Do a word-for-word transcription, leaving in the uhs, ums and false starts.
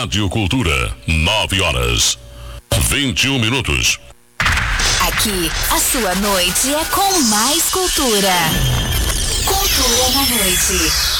Rádio Cultura, nove horas, vinte e um minutos. Aqui, a sua noite é com mais cultura. Cultura na noite.